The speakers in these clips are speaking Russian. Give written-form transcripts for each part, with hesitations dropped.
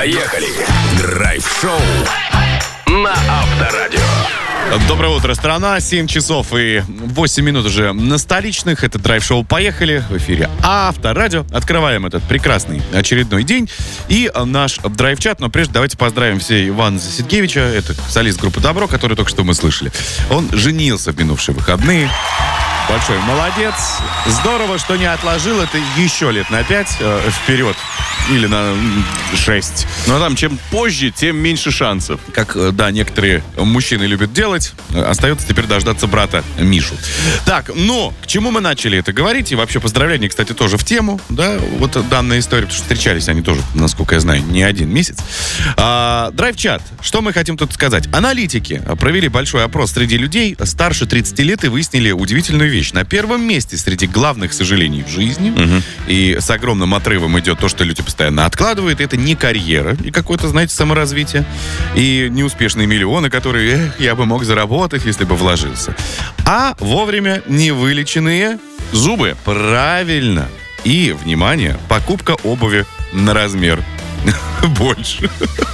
Поехали! Драйв-шоу на Авторадио. Доброе утро, страна. 7 часов и 8 минут уже на столичных. Это драйв-шоу «Поехали» в эфире Авторадио. Открываем этот прекрасный очередной день. И наш драйв-чат. Но прежде давайте поздравим все Ивана Засидкевича. Это солист группы «Добро», который только что мы слышали. Он женился в минувшие выходные. Большой молодец. Здорово, что не отложил это еще лет на 5 вперед. Или на 6. Ну а там, чем позже, тем меньше шансов. Как, да, некоторые мужчины любят делать. Остается теперь дождаться брата Мишу. Так, но к чему мы начали это говорить? И вообще поздравления, кстати, тоже в тему. Да, вот данная история, потому что встречались они тоже, насколько я знаю, не один месяц. Драйв-чат. Что мы хотим тут сказать? Аналитики провели большой опрос среди людей старше 30 лет и выяснили удивительную вещь. На первом месте среди главных сожалений в жизни и с огромным отрывом идет то, что люди постоянно откладывают. Это не карьера и какое-то, знаете, саморазвитие. И неуспешные миллионы, которые, я бы мог заработать, если бы вложился. А вовремя невылеченные Зубы. Правильно. И, внимание, покупка обуви на размер больше.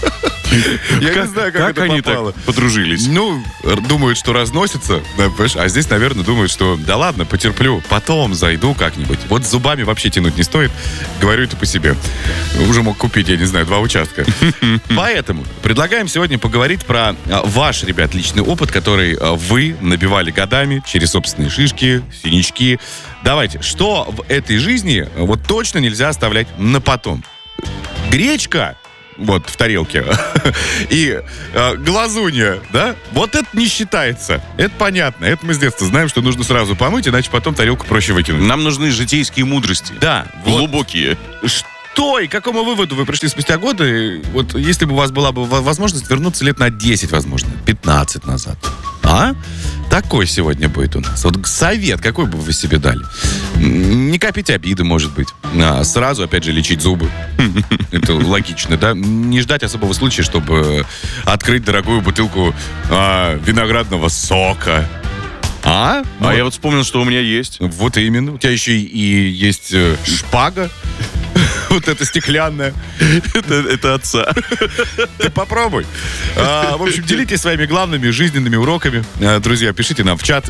Я не знаю, как это они попало. так подружились? Ну, думают, что разносится, да, а здесь, наверное, думают, что да ладно, потерплю, потом зайду как-нибудь. Вот с зубами вообще тянуть не стоит. Говорю это по себе. Уже мог купить, я не знаю, 2 участка. Поэтому предлагаем сегодня поговорить про ваш, ребят, личный опыт, который вы набивали годами через собственные шишки, синячки. Давайте, что в этой жизни вот точно нельзя оставлять на потом? Гречка вот в тарелке и глазунья, да, вот это не считается. Это понятно. Это мы с детства знаем, что нужно сразу помыть, иначе потом тарелку проще выкинуть. Нам нужны житейские мудрости. Да. Глубокие. Что и к какому выводу вы пришли спустя годы? Вот если бы у вас была бы возможность вернуться лет на 10, возможно, 15 назад. А? Такой сегодня будет у нас. Вот совет какой бы вы себе дали? Не копить обиды, может быть. А сразу, опять же, лечить зубы. Это логично, да? Не ждать особого случая, чтобы открыть дорогую бутылку виноградного сока. А я вот вспомнил, что у меня есть. Вот именно. У тебя еще и есть шпага. Вот это стеклянная. Это отца. Ты попробуй. В общем, делитесь своими главными жизненными уроками. Друзья, пишите нам в чат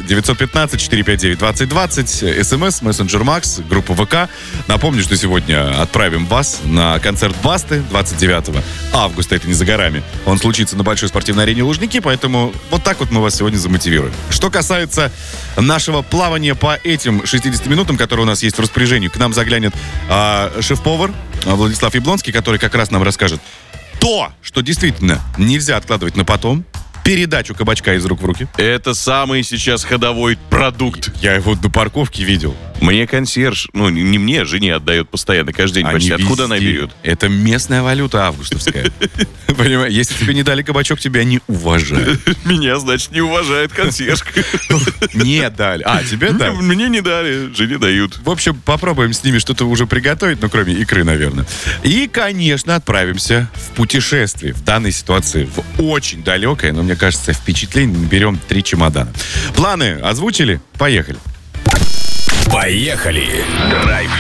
915-459-2020, СМС, мессенджер Макс, группа ВК. Напомню, что сегодня отправим вас на концерт Басты 29 августа. Это не за горами. Он случится на большой спортивной арене Лужники, поэтому вот так вот мы вас сегодня замотивируем. Что касается нашего плавания по этим 60 минутам, которые у нас есть в распоряжении, к нам заглянет шеф-повар Владислав Яблонский, который как раз нам расскажет то, что действительно нельзя откладывать на потом. Передачу кабачка из рук в руки. Это самый сейчас ходовой продукт. Я его на парковке видел. Мне консьерж, ну не мне, жене отдает постоянно, каждый день почти. Откуда она берет? Это местная валюта августовская. Понимаешь, если тебе не дали кабачок, тебя не уважают. Меня, значит, не уважает консьержка. Не дали. Тебе дали? Мне не дали, жене дают. В общем, попробуем с ними что-то уже приготовить, ну, кроме икры, наверное. И, конечно, отправимся в путешествие. В данной ситуации в очень далекое, но, мне кажется, впечатление берем 3 чемодана. Планы озвучили? Поехали. Поехали! Драйв